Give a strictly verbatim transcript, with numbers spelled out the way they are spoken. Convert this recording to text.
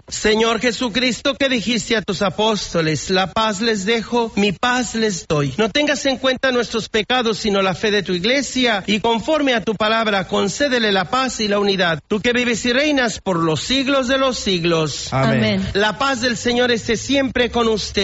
Señor Jesucristo, que dijiste a tus apóstoles, la paz les dejo, mi paz les doy. No tengas en cuenta nuestros pecados, sino la fe de tu iglesia, y conforme a tu palabra, concédele la paz y la unidad. Tú que vives y reinas por los siglos de los siglos. Amén. La paz del Señor esté siempre con usted.